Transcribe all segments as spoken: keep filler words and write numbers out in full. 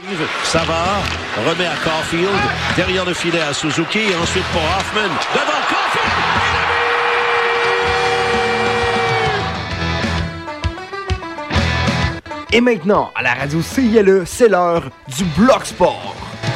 Savard remet à Caulfield, derrière le filet à Suzuki, et ensuite pour Hoffman, devant Caulfield! Et maintenant, à la radio C I L E, c'est l'heure du Bloc Sport.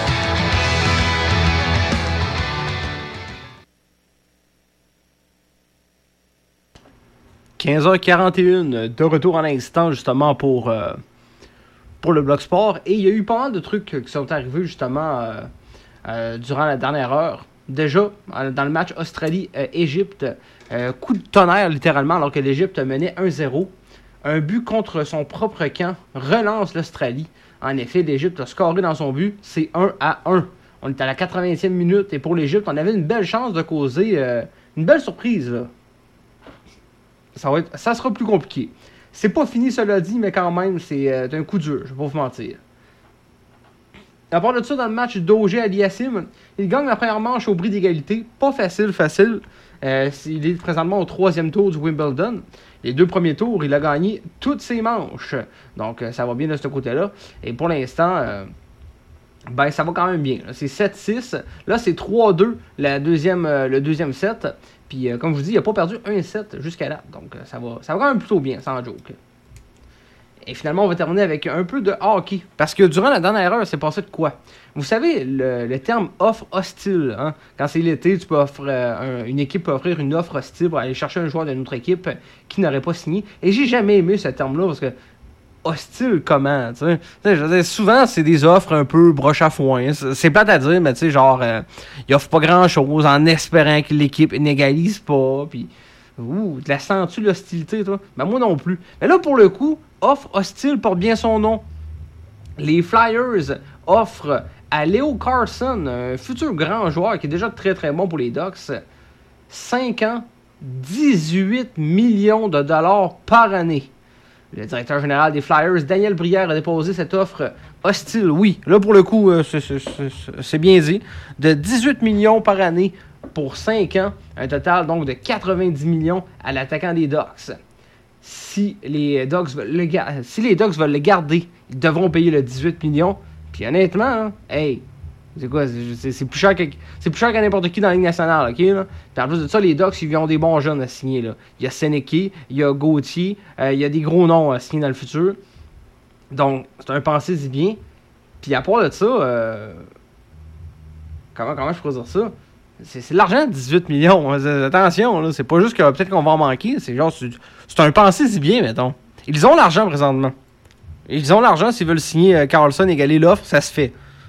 quinze heures quarante et une, de retour en instant justement pour, euh, pour le Bloc Sport. Et il y a eu pas mal de trucs qui sont arrivés justement euh, euh, durant la dernière heure. Déjà, dans le match Australie-Égypte, euh, coup de tonnerre littéralement alors que l'Égypte menait un zéro. Un but contre son propre camp relance l'Australie. En effet, l'Égypte a scoré dans son but, c'est un à un. On est à la quatre-vingtième minute et pour l'Égypte, on avait une belle chance de causer euh, une belle surprise là. Ça, va être, ça sera plus compliqué. C'est pas fini, cela dit, mais quand même, c'est euh, un coup dur, je vais pas vous mentir. À part de ça, dans le match d'Auger Aliassime, il gagne la première manche au bris d'égalité. Pas facile, facile. Euh, il est présentement au troisième tour du Wimbledon. Les deux premiers tours, il a gagné toutes ses manches. Donc, euh, ça va bien de ce côté-là. Et pour l'instant, euh, ben, ça va quand même bien. Là. C'est sept six. Là, c'est trois deux la deuxième, euh, le deuxième set. Puis, euh, comme je vous dis, il n'a pas perdu un set jusqu'à là. Donc, euh, ça va, ça va quand même plutôt bien, sans joke. Et finalement, on va terminer avec un peu de hockey. Parce que durant la dernière heure, c'est passé de quoi? Vous savez, le, le terme offre hostile. Hein? Quand c'est l'été, tu peux offrir, euh, un, une équipe peut offrir une offre hostile pour aller chercher un joueur d'une autre équipe qui n'aurait pas signé. Et j'ai jamais aimé ce terme-là parce que hostile comment? T'sais? T'sais, je veux dire, souvent, c'est des offres un peu broche à foin. C'est, c'est plate à dire, mais tu sais, genre, euh, ils offrent pas grand-chose en espérant que l'équipe n'égalise pas. Puis, ouh, la sens-tu l'hostilité, toi? Ben, moi non plus. Mais là, pour le coup, offre hostile porte bien son nom. Les Flyers offrent à Leo Carlson, un futur grand joueur qui est déjà très très bon pour les Ducks, cinq ans, dix-huit millions de dollars par année. Le directeur général des Flyers, Daniel Brière, a déposé cette offre hostile. Oui, là pour le coup, c'est, c'est, c'est, c'est bien dit. De dix-huit millions par année pour cinq ans. Un total donc de quatre-vingt-dix millions à l'attaquant des Ducks. Si les Ducks veulent le, ga- si les Ducks veulent le garder, ils devront payer le dix-huit millions. Puis honnêtement, hein, hey, c'est quoi? C'est, c'est, plus cher que, c'est plus cher qu'à n'importe qui dans la Ligue nationale, ok? Là? Puis en plus de ça, les Ducks, ils ont des bons jeunes à signer. Là. Il y a Seneke, il y a Gauthier, euh, il y a des gros noms à signer dans le futur. Donc, c'est un pensez-y bien. Puis à part de ça, euh, comment, comment je pourrais dire ça? C'est, c'est de l'argent, dix-huit millions. Attention, là, c'est pas juste que peut-être qu'on va en manquer. C'est genre, c'est, c'est un pensez-y bien, mettons. Ils ont l'argent présentement. Ils ont l'argent s'ils veulent signer euh, Carlson, égaler l'offre, ça se fait.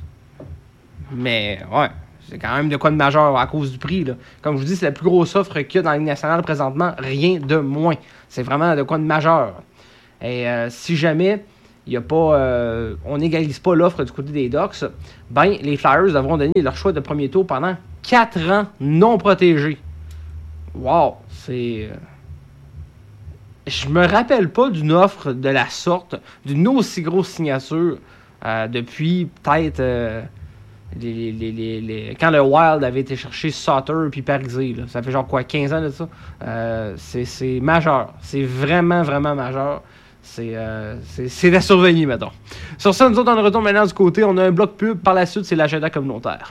Mais, ouais, c'est quand même de quoi de majeur à cause du prix. Là. Comme je vous dis, c'est la plus grosse offre qu'il y a dans la Ligue nationale présentement. Rien de moins. C'est vraiment de quoi de majeur. Et euh, si jamais y a pas, euh, on n'égalise pas l'offre du côté des Ducks, ben, les Flyers devront donner leur choix de premier tour pendant quatre ans non protégés. Wow, c'est... Je me rappelle pas d'une offre de la sorte, d'une aussi grosse signature euh, depuis peut-être euh, les, les, les, les, quand le Wild avait été chercher Sutter puis Parisé. Là. Ça fait genre quoi, quinze ans de ça? Euh, c'est, c'est majeur. C'est vraiment, vraiment majeur. C'est, euh, c'est, c'est à surveiller, mettons. Sur ça, nous autres, on retourne maintenant du côté. On a un bloc pub. Par la suite, c'est l'agenda communautaire.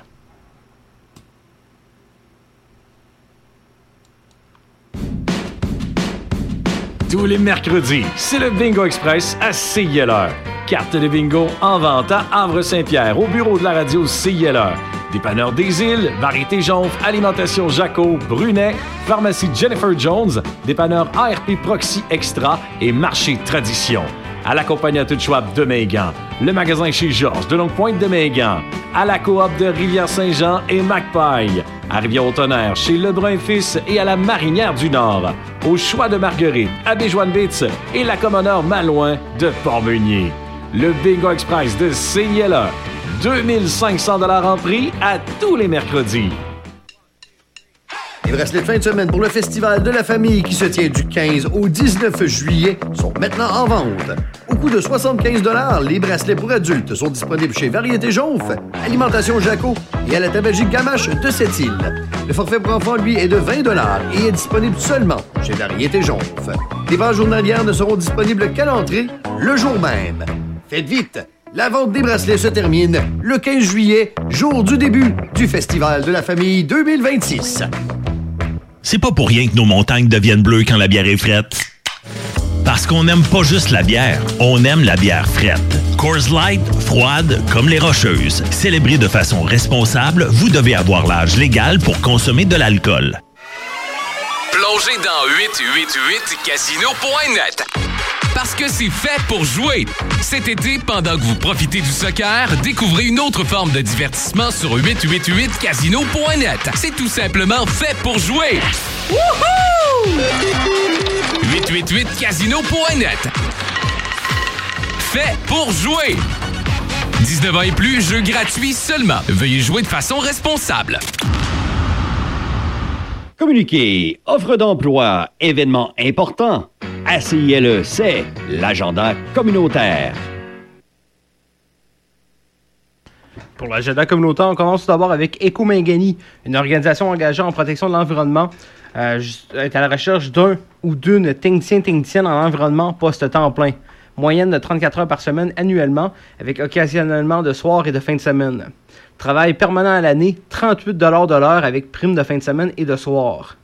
Tous les mercredis, c'est le Bingo Express à C I L E. Carte de bingo en vente à Havre-Saint-Pierre, au bureau de la radio C I L E. Dépanneur des Îles, Variété Jonf, Alimentation Jaco, Brunet, Pharmacie Jennifer Jones, Dépanneur A R P Proxy Extra et Marché Tradition. À la compagnie à tout Schwab de Megan, le magasin chez Georges de Longue-Pointe de Megan, à la coop de Rivière-Saint-Jean et Macpaille, à Rivière-au-Tonnerre chez Lebrun Fils et à la Marinière du Nord, au Choix de Marguerite, à Béjoine-Bitz et la Commoneur Malouin de Port-Meunier. Le Bingo Express de C I L E, deux mille cinq cents dollars en prix à tous les mercredis. Les bracelets de fin de semaine pour le Festival de la famille qui se tient du quinze au dix-neuf juillet sont maintenant en vente. Au coût de soixante-quinze dollars, les bracelets pour adultes sont disponibles chez Variété Jonf, Alimentation Jaco et à la tabagie Gamache de Sept-Îles. Le forfait pour enfants, lui, est de vingt dollars et est disponible seulement chez Variété Jonf. Les ventes journalières ne seront disponibles qu'à l'entrée le jour même. Faites vite! La vente des bracelets se termine le quinze juillet, jour du début du Festival de la famille deux mille vingt-six. C'est pas pour rien que nos montagnes deviennent bleues quand la bière est frette. Parce qu'on n'aime pas juste la bière, on aime la bière frette. Coors Light, froide comme les Rocheuses. Célébrée de façon responsable, vous devez avoir l'âge légal pour consommer de l'alcool. Plongez dans huit cent quatre-vingt-huit casino point net. Parce que c'est fait pour jouer. Cet été, pendant que vous profitez du soccer, découvrez une autre forme de divertissement sur huit cent quatre-vingt-huit casino point net. C'est tout simplement fait pour jouer. Wouhou! huit cent quatre-vingt-huit casino point net. Fait pour jouer. dix-neuf ans et plus, jeu gratuit seulement. Veuillez jouer de façon responsable. Communiqué, offre d'emploi, événements importants. A C I L E, c'est l'agenda communautaire. Pour l'agenda communautaire, on commence tout d'abord avec Éco-Mingani, une organisation engagée en protection de l'environnement. Euh, est à la recherche d'un ou d'une technicien technicienne en environnement poste-temps plein. Moyenne de trente-quatre heures par semaine annuellement, avec occasionnellement de soir et de fin de semaine. Travail permanent à l'année, trente-huit dollars de l'heure avec prime de fin de semaine et de soir.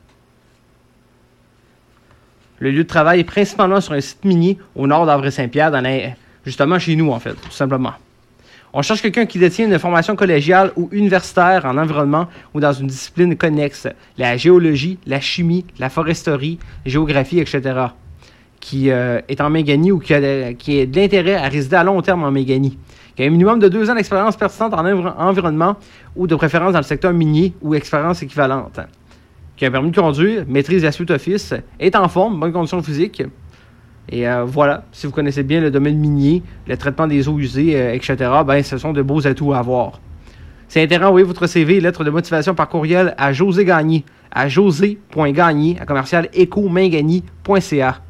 Le lieu de travail est principalement sur un site minier au nord d'Avray-Saint-Pierre, dans la, justement chez nous en fait, tout simplement. On cherche quelqu'un qui détient une formation collégiale ou universitaire en environnement ou dans une discipline connexe, la géologie, la chimie, la foresterie, géographie, et cetera, qui euh, est en Méganie ou qui a, qui a de l'intérêt à résider à long terme en Méganie, qui a un minimum de deux ans d'expérience persistante en env- environnement ou de préférence dans le secteur minier ou expérience équivalente, qui a un permis de conduire, maîtrise la suite Office, est en forme, bonne condition physique. Et euh, voilà, si vous connaissez bien le domaine minier, le traitement des eaux usées, euh, et cetera, ben, ce sont de beaux atouts à avoir. C'est intéressant, envoyez votre C V et lettre de motivation par courriel à José Gagné, à josé point gagné, à commercial éco-mingani point c a.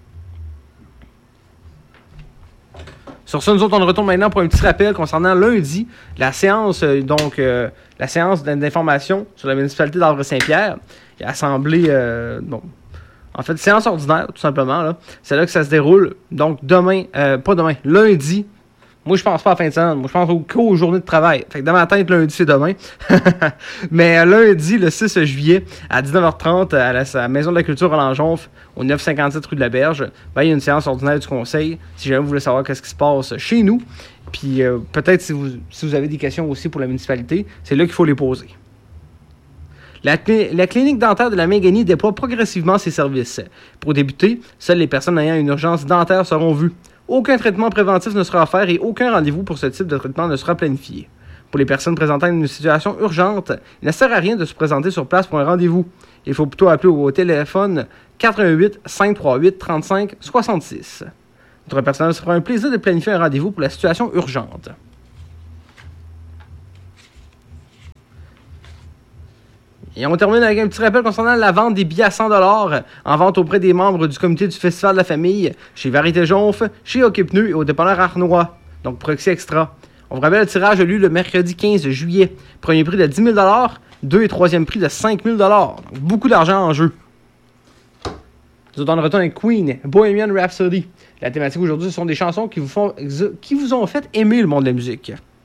Sur ça, nous autres, on retourne maintenant pour un petit rappel concernant lundi, la séance, euh, donc, euh, la séance d'information sur la municipalité d'Avray-Saint-Pierre. Il a assemblé, euh, bon, en fait, séance ordinaire, tout simplement, là. C'est là que ça se déroule. Donc, demain, euh, pas demain, lundi. Moi, je pense pas à la fin de semaine. Moi, je pense qu'aux journées de travail. Fait que dans ma tête, lundi, c'est demain. Mais lundi, le six juillet, à dix-neuf heures trente, à la, à la Maison de la Culture à Langeonf, au neuf cent cinquante-sept rue de la Berge, ben, il y a une séance ordinaire du conseil. Si jamais vous voulez savoir qu'est-ce qui se passe chez nous, puis euh, peut-être si vous, si vous avez des questions aussi pour la municipalité, c'est là qu'il faut les poser. La, cl- la clinique dentaire de la Mingani déploie progressivement ses services. Pour débuter, seules les personnes ayant une urgence dentaire seront vues. Aucun traitement préventif ne sera offert et aucun rendez-vous pour ce type de traitement ne sera planifié. Pour les personnes présentant une situation urgente, il ne sert à rien de se présenter sur place pour un rendez-vous. Il faut plutôt appeler au téléphone quatre un huit, cinq trois huit, trente-cinq soixante-six. Notre personnel se fera un plaisir de planifier un rendez-vous pour la situation urgente. Et on termine avec un petit rappel concernant la vente des billets à cent dollars en vente auprès des membres du comité du Festival de la famille, chez Varité Jonf, chez Hockey Pneus et au dépanneur Arnois, donc Proxy Extra. On vous rappelle, le tirage a lieu le mercredi quinze juillet. Premier prix de dix mille dollars, deux et troisième prix de cinq mille dollars. Donc beaucoup d'argent en jeu. Nous autres, on retourne avec Queen, Bohemian Rhapsody. La thématique aujourd'hui, ce sont des chansons qui vous, font, qui vous ont fait aimer le monde de la musique.